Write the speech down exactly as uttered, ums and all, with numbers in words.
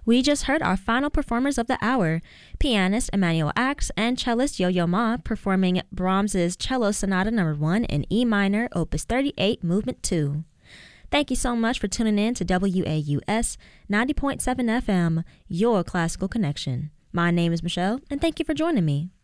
We just heard our final performers of the hour, pianist Emmanuel Axe and cellist Yo-Yo Ma performing Brahms's Cello Sonata Number one in E minor, Opus thirty-eight, Movement two. Thank you so much for tuning in to W A U S ninety point seven F M, your classical connection. My name is Michelle, and thank you for joining me.